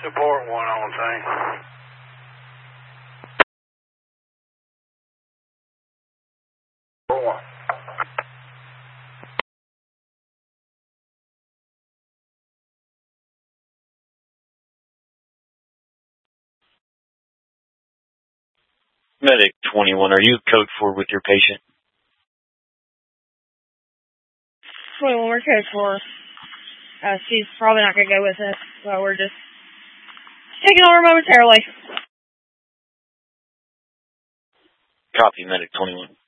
Support 1 on thing. Support 1. Medic 21, are you code 4 with your patient? 21, we're code 4. She's probably not going to go with us, so we're just taking over momentarily. Copy, Medic 21.